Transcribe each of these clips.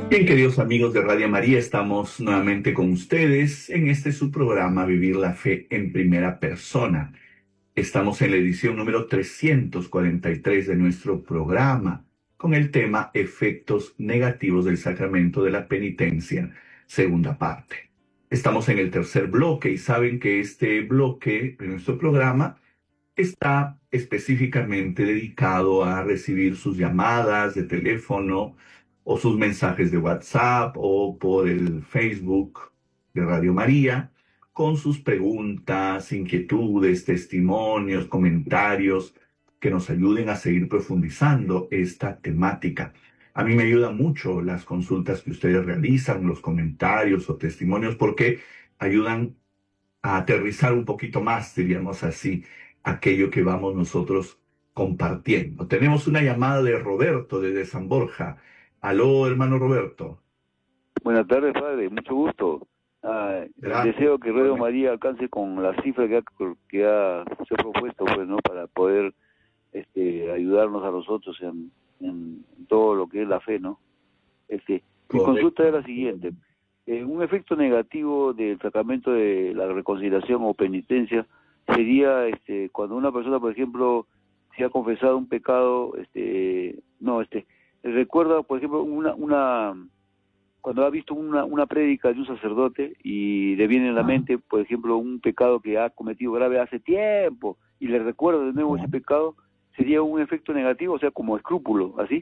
Bien, queridos amigos de Radio María, estamos nuevamente con ustedes en este su programa Vivir la Fe en Primera Persona. Estamos en la edición número 343 de nuestro programa con el tema Efectos negativos del sacramento de la penitencia, segunda parte. Estamos en el tercer bloque y saben que este bloque de nuestro programa está específicamente dedicado a recibir sus llamadas de teléfono o sus mensajes de WhatsApp o por el Facebook de Radio María con sus preguntas, inquietudes, testimonios, comentarios que nos ayuden a seguir profundizando esta temática. A mí me ayudan mucho las consultas que ustedes realizan, los comentarios o testimonios, porque ayudan a aterrizar un poquito más, diríamos así, aquello que vamos nosotros compartiendo. Tenemos una llamada de Roberto desde San Borja. Aló, hermano Roberto. Buenas tardes, padre, mucho gusto. Gracias. Deseo que Radio María alcance con la cifra se ha propuesto, pues, ¿no? Para poder ayudarnos a nosotros en todo lo que es la fe, ¿no? Mi consulta es la siguiente. Un efecto negativo del sacramento de la reconciliación o penitencia sería cuando una persona, por ejemplo, se ha confesado un pecado, recuerda, por ejemplo, cuando ha visto una prédica de un sacerdote y le viene en la mente, por ejemplo, un pecado que ha cometido grave hace tiempo y le recuerda de nuevo ese pecado, sería un efecto negativo, o sea, como escrúpulo, ¿así?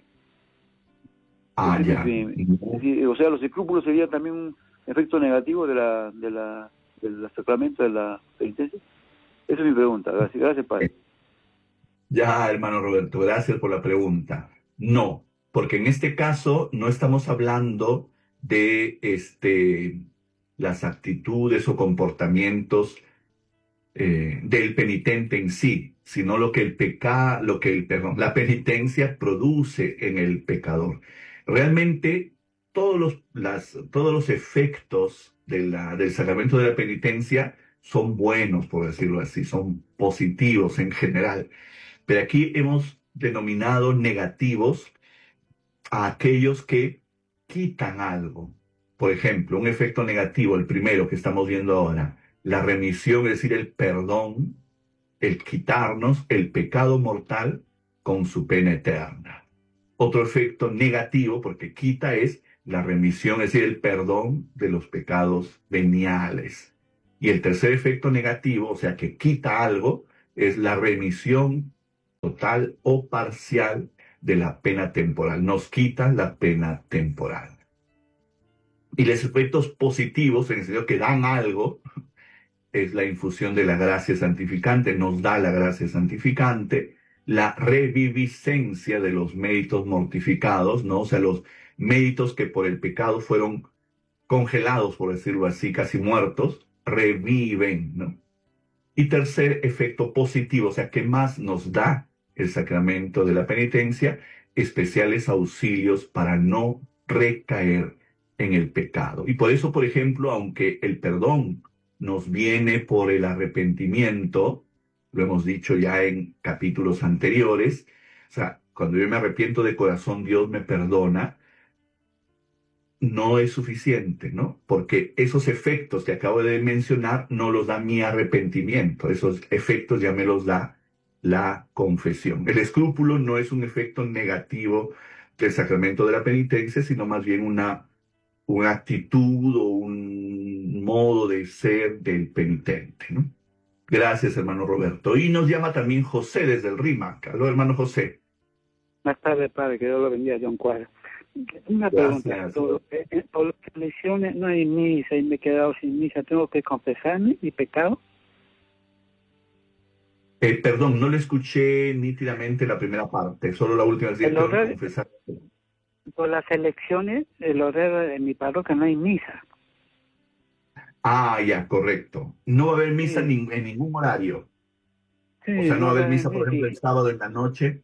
Ya. O sea, los escrúpulos serían también un efecto negativo del sacramento de la penitencia. Esa es mi pregunta. Gracias, padre. Ya, hermano Roberto, gracias por la pregunta. No, porque en este caso no estamos hablando de las actitudes o comportamientos del penitente en sí, sino la penitencia produce en el pecador. Realmente todos los efectos del sacramento de la penitencia son buenos, por decirlo así, son positivos en general. Pero aquí hemos denominado negativos a aquellos que quitan algo. Por ejemplo, un efecto negativo, el primero que estamos viendo ahora, la remisión, es decir, el perdón, el quitarnos el pecado mortal con su pena eterna. Otro efecto negativo, porque quita, es la remisión, es decir, el perdón de los pecados veniales. Y el tercer efecto negativo, o sea, que quita algo, es la remisión total o parcial de la pena temporal. Nos quita la pena temporal. Y los efectos positivos, en el sentido que dan algo, es la infusión de la gracia santificante, nos da la gracia santificante, la reviviscencia de los méritos mortificados, ¿no? O sea, los méritos que por el pecado fueron congelados, por decirlo así, casi muertos, reviven, ¿no? Y tercer efecto positivo, o sea, ¿qué más nos da el sacramento de la penitencia? Especiales auxilios para no recaer en el pecado. Y por eso, por ejemplo, aunque el perdón nos viene por el arrepentimiento, lo hemos dicho ya en capítulos anteriores, o sea, cuando yo me arrepiento de corazón, Dios me perdona, no es suficiente, ¿no? Porque esos efectos que acabo de mencionar no los da mi arrepentimiento, esos efectos ya me los da la confesión. El escrúpulo no es un efecto negativo del sacramento de la penitencia, sino más bien una actitud o un modo de ser del penitente, ¿no? Gracias, hermano Roberto. Y nos llama también José desde el RIMAC. Aló, hermano José. Buenas tardes, padre, que Dios lo bendiga, John Cuadra. Una pregunta, por las lesiones no hay misa y me he quedado sin misa, ¿tengo que confesarme mi pecado? Perdón, no le escuché nítidamente la primera parte, solo la última. Confesar. Por las elecciones, el horario de mi parroquia no hay misa. Ya, correcto. No va a haber misa en ningún horario. Sí, o sea, no va a haber misa, por sí. ejemplo, el sábado en la noche.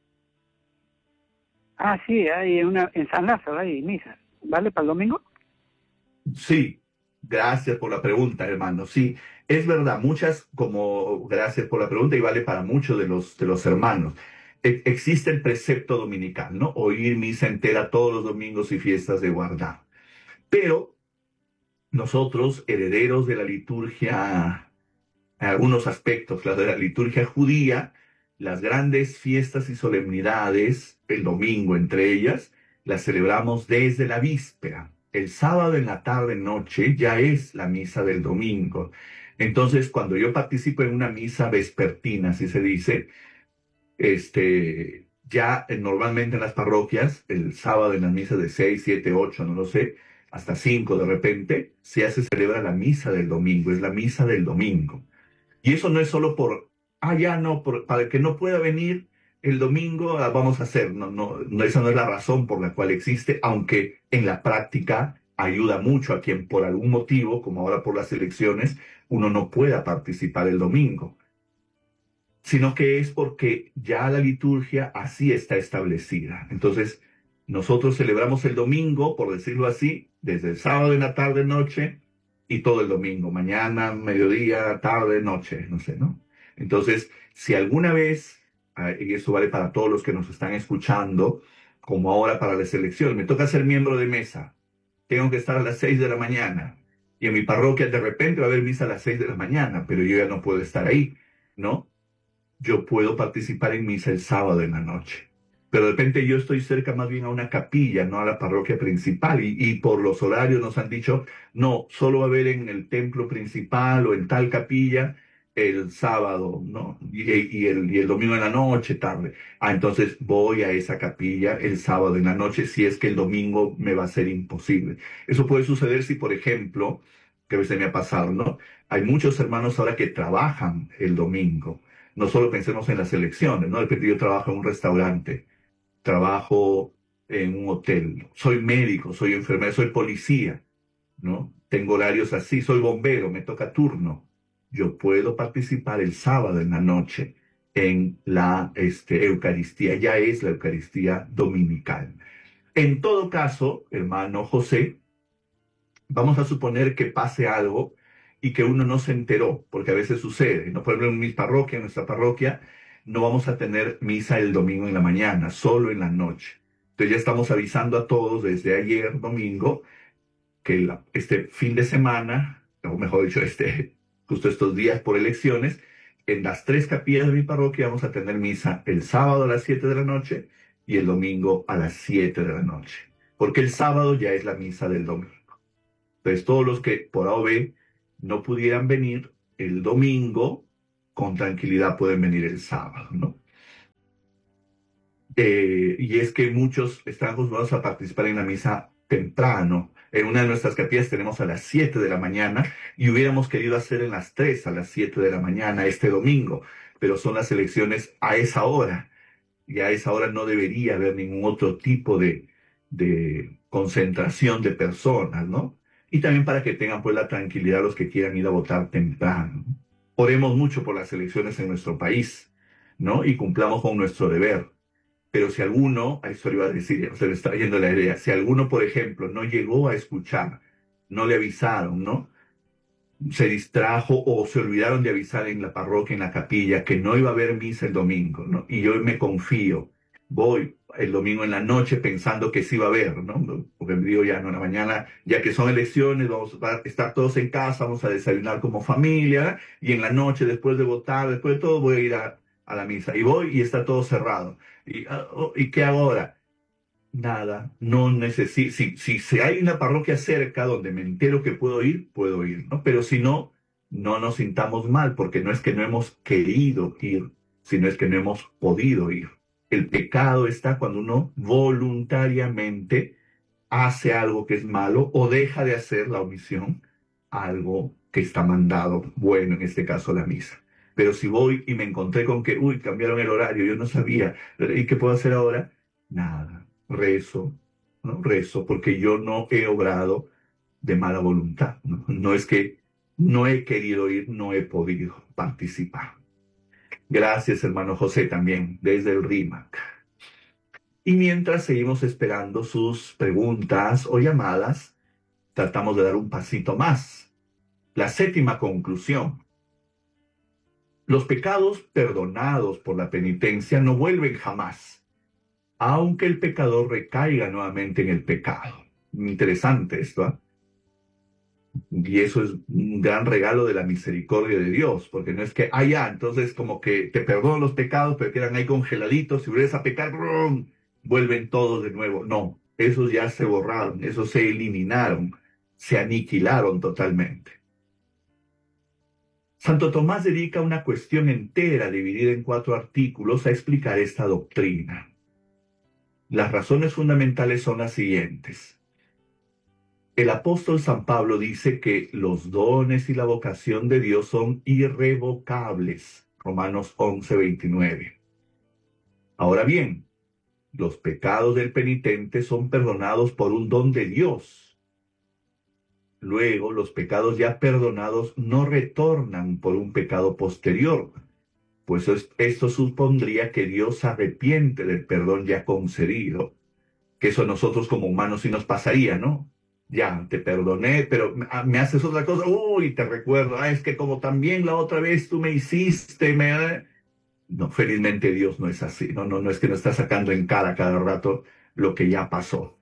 Sí, hay en San Lázaro hay misa. ¿Vale para el domingo? Sí, gracias por la pregunta, hermano. Sí, es verdad, gracias por la pregunta y vale para muchos de los hermanos. existe el precepto dominical, ¿no? Oír misa entera todos los domingos y fiestas de guardar. Pero nosotros, herederos de la liturgia, algunos aspectos, la de la liturgia judía, las grandes fiestas y solemnidades, el domingo entre ellas, las celebramos desde la víspera. El sábado en la tarde-noche ya es la misa del domingo. Entonces, cuando yo participo en una misa vespertina, así se dice, ya normalmente en las parroquias, el sábado en las misas de 6, 7, 8, no lo sé, hasta 5 de repente, se celebra la misa del domingo, es la misa del domingo. Y eso no es solo para el que no pueda venir el domingo, vamos a hacer, esa no es la razón por la cual existe, aunque en la práctica ayuda mucho a quien por algún motivo, como ahora por las elecciones, uno no pueda participar el domingo, sino que es porque ya la liturgia así está establecida. Entonces, nosotros celebramos el domingo, por decirlo así, desde el sábado en la tarde, noche, y todo el domingo, mañana, mediodía, tarde, noche, no sé, ¿no? Entonces, si alguna vez, y eso vale para todos los que nos están escuchando, como ahora para las elecciones, me toca ser miembro de mesa, tengo que estar a las 6 de la mañana, y en mi parroquia de repente va a haber misa a las 6 de la mañana, pero yo ya no puedo estar ahí, ¿no? Yo puedo participar en misa el sábado en la noche. Pero de repente yo estoy cerca más bien a una capilla, no a la parroquia principal, y por los horarios nos han dicho, no, solo va a haber en el templo principal o en tal capilla el sábado, ¿no? Y el domingo en la noche, tarde. Entonces voy a esa capilla el sábado en la noche, si es que el domingo me va a ser imposible. Eso puede suceder si, por ejemplo, que a veces me ha pasado, ¿no? Hay muchos hermanos ahora que trabajan el domingo. No solo pensemos en las elecciones, ¿no? De repente yo trabajo en un restaurante, trabajo en un hotel, soy médico, soy enfermero, soy policía, ¿no? Tengo horarios así, soy bombero, me toca turno. Yo puedo participar el sábado en la noche en la Eucaristía, ya es la Eucaristía dominical. En todo caso, hermano José, vamos a suponer que pase algo y que uno no se enteró, porque a veces sucede, ¿no? Por ejemplo, en mi parroquia, en nuestra parroquia, no vamos a tener misa el domingo en la mañana, solo en la noche. Entonces ya estamos avisando a todos desde ayer, domingo, que este fin de semana, o mejor dicho, justo estos días por elecciones, en las 3 capillas de mi parroquia vamos a tener misa el sábado a las 7 de la noche y el domingo a las 7 de la noche, porque el sábado ya es la misa del domingo. Entonces, todos los que por A o B no pudieran venir el domingo, con tranquilidad pueden venir el sábado, ¿no? Y es que muchos están acostumbrados a participar en la misa temprano. En una de nuestras capillas tenemos a las 7 de la mañana y hubiéramos querido hacer en las 3 a las 7 de la mañana este domingo, pero son las elecciones a esa hora. Y a esa hora no debería haber ningún otro tipo de concentración de personas, ¿no? Y también para que tengan pues la tranquilidad los que quieran ir a votar temprano. Oremos mucho por las elecciones en nuestro país, ¿no? Y cumplamos con nuestro deber. Pero si alguno, a eso le iba a decir, se le está yendo la idea, si alguno, por ejemplo, no llegó a escuchar, no le avisaron, ¿no? Se distrajo o se olvidaron de avisar en la parroquia, en la capilla, que no iba a haber misa el domingo, ¿no? Y yo me confío, voy el domingo en la noche pensando que sí va a haber, ¿no? Porque me digo ya, no, en la mañana, ya que son elecciones, vamos a estar todos en casa, vamos a desayunar como familia, y en la noche, después de votar, después de todo, voy a ir a la misa. Y voy y está todo cerrado. ¿Y qué hago ahora? Nada, no necesito. Si hay una parroquia cerca donde me entero que puedo ir, ¿no? Pero si no, no nos sintamos mal, porque no es que no hemos querido ir, sino es que no hemos podido ir. El pecado está cuando uno voluntariamente hace algo que es malo o deja de hacer la omisión, algo que está mandado, bueno, en este caso la misa. Pero si voy y me encontré con que, cambiaron el horario, yo no sabía, ¿y qué puedo hacer ahora? Nada. Rezo, ¿no? Rezo, porque yo no he obrado de mala voluntad, ¿no? No es que no he querido ir, no he podido participar. Gracias, hermano José, también, desde el RIMAC. Y mientras seguimos esperando sus preguntas o llamadas, tratamos de dar un pasito más. La 7ª conclusión. Los pecados perdonados por la penitencia no vuelven jamás, aunque el pecador recaiga nuevamente en el pecado. Interesante esto, ¿eh? Y eso es un gran regalo de la misericordia de Dios, porque no es que, ya, entonces como que te perdono los pecados, pero quedan ahí congeladitos, si vuelves a pecar, ¡brum!, vuelven todos de nuevo. No, esos ya se borraron, esos se eliminaron, se aniquilaron totalmente. Santo Tomás dedica una cuestión entera, dividida en 4 artículos, a explicar esta doctrina. Las razones fundamentales son las siguientes. El apóstol San Pablo dice que los dones y la vocación de Dios son irrevocables. Romanos 11:29. Ahora bien, los pecados del penitente son perdonados por un don de Dios. Luego, los pecados ya perdonados no retornan por un pecado posterior, pues esto supondría que Dios se arrepiente del perdón ya concedido, que eso a nosotros como humanos sí nos pasaría, ¿no? Ya, te perdoné, pero me haces otra cosa, uy, te recuerdo, es que como también la otra vez tú me hiciste, No, felizmente Dios no es así, no es que nos está sacando en cara cada rato lo que ya pasó.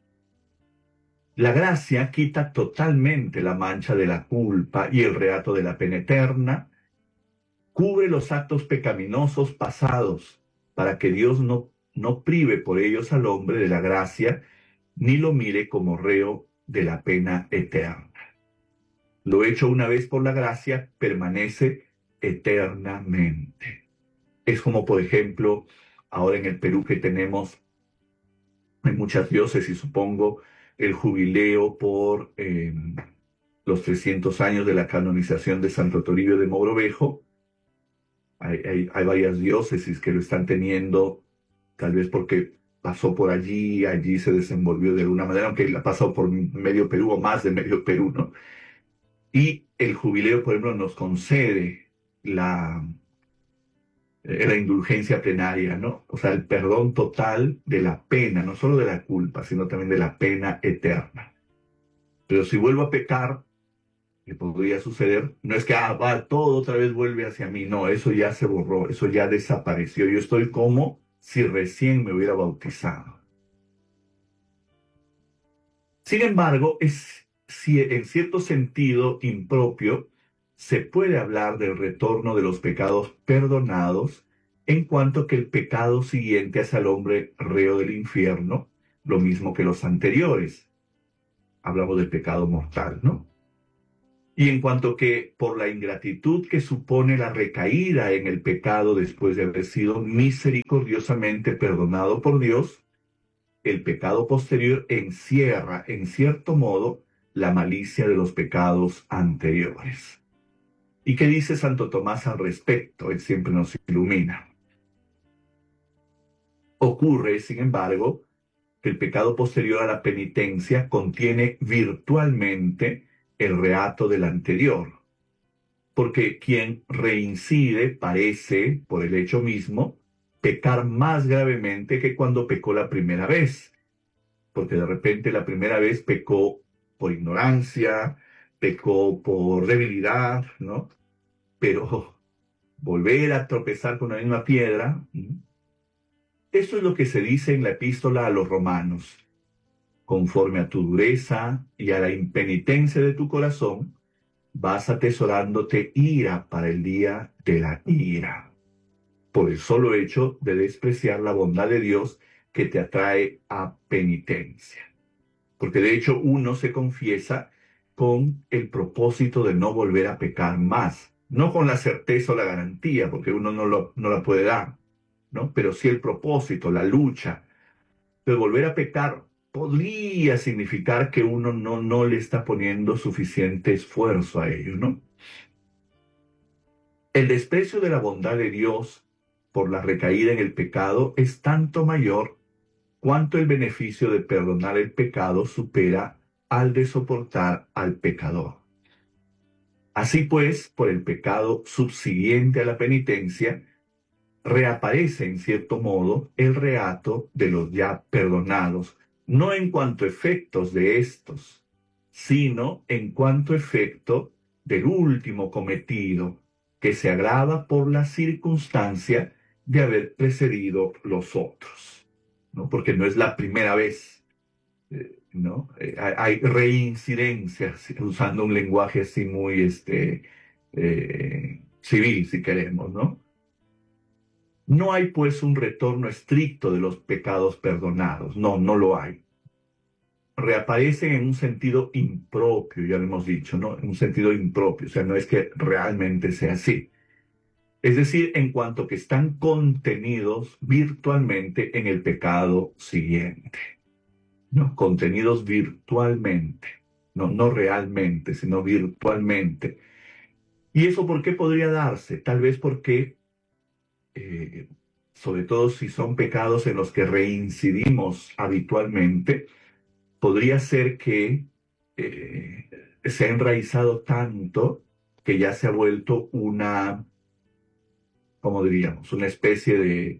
La gracia quita totalmente la mancha de la culpa y el reato de la pena eterna, cubre los actos pecaminosos pasados, para que Dios no prive por ellos al hombre de la gracia, ni lo mire como reo de la pena eterna. Lo hecho una vez por la gracia permanece eternamente. Es como, por ejemplo, ahora en el Perú que tenemos en muchas diócesis, supongo, el jubileo por los 300 años de la canonización de Santo Toribio de Mogrovejo. Hay varias diócesis que lo están teniendo, tal vez porque pasó por allí se desenvolvió de alguna manera, aunque la ha pasado por medio Perú o más de medio Perú, ¿no? Y el jubileo, por ejemplo, nos concede la indulgencia plenaria, ¿no? O sea, el perdón total de la pena, no solo de la culpa, sino también de la pena eterna. Pero si vuelvo a pecar, que podría suceder, no es que todo otra vez vuelve hacia mí, no, eso ya se borró, eso ya desapareció. Yo estoy como si recién me hubiera bautizado. Sin embargo, en cierto sentido impropio, se puede hablar del retorno de los pecados perdonados, en cuanto que el pecado siguiente hace al hombre reo del infierno, lo mismo que los anteriores. Hablamos del pecado mortal, ¿no? Y en cuanto que por la ingratitud que supone la recaída en el pecado después de haber sido misericordiosamente perdonado por Dios, el pecado posterior encierra, en cierto modo, la malicia de los pecados anteriores. ¿Y qué dice Santo Tomás al respecto? Él siempre nos ilumina. Ocurre, sin embargo, que el pecado posterior a la penitencia contiene virtualmente el reato del anterior, porque quien reincide parece, por el hecho mismo, pecar más gravemente que cuando pecó la primera vez, porque de repente la primera vez pecó por ignorancia, pecó por debilidad, ¿no? Pero volver a tropezar con la misma piedra, eso es lo que se dice en la epístola a los romanos. Conforme a tu dureza y a la impenitencia de tu corazón, vas atesorándote ira para el día de la ira, por el solo hecho de despreciar la bondad de Dios que te atrae a penitencia. Porque de hecho uno se confiesa con el propósito de no volver a pecar más, no con la certeza o la garantía, porque uno no la puede dar, ¿no? Pero sí el propósito, la lucha. De volver a pecar podría significar que uno no le está poniendo suficiente esfuerzo a ello, ¿no? El desprecio de la bondad de Dios por la recaída en el pecado es tanto mayor cuanto el beneficio de perdonar el pecado supera al de soportar al pecador. Así pues, por el pecado subsiguiente a la penitencia, reaparece en cierto modo el reato de los ya perdonados, no en cuanto a efectos de estos, sino en cuanto a efecto del último cometido, que se agrava por la circunstancia de haber precedido los otros, ¿no? Porque no es la primera vez, ¿no? Hay reincidencias, usando un lenguaje así muy civil, si queremos, ¿no? No hay pues un retorno estricto de los pecados perdonados, no, no lo hay. Reaparecen en un sentido impropio, ya lo hemos dicho, ¿no? En un sentido impropio, o sea, no es que realmente sea así. Es decir, en cuanto que están contenidos virtualmente en el pecado siguiente, ¿no? Contenidos virtualmente, no, no realmente, sino virtualmente. ¿Y eso por qué podría darse? Tal vez porque sobre todo si son pecados en los que reincidimos habitualmente, podría ser que se ha enraizado tanto que ya se ha vuelto una, ¿cómo diríamos? Una especie de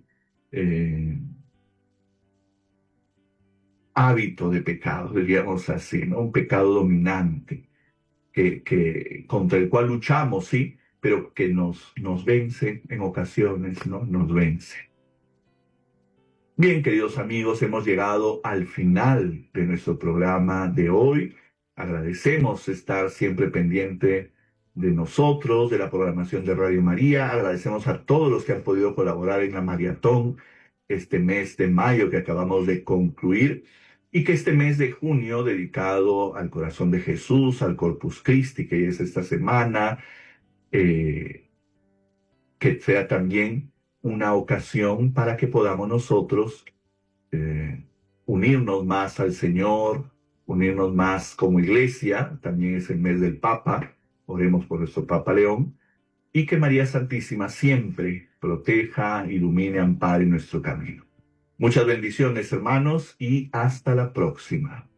hábito de pecado, diríamos así, ¿no? Un pecado dominante, contra el cual luchamos, sí, pero que nos vence en ocasiones, ¿no? Nos vence. Bien, queridos amigos, hemos llegado al final de nuestro programa de hoy. Agradecemos estar siempre pendiente de nosotros, de la programación de Radio María. Agradecemos a todos los que han podido colaborar en la maratón este mes de mayo que acabamos de concluir y que este mes de junio, dedicado al corazón de Jesús, al Corpus Christi, que es esta semana, que sea también una ocasión para que podamos nosotros unirnos más al Señor, unirnos más como iglesia. También es el mes del Papa, oremos por nuestro Papa León, y que María Santísima siempre proteja, ilumine, ampare nuestro camino. Muchas bendiciones, hermanos, y hasta la próxima.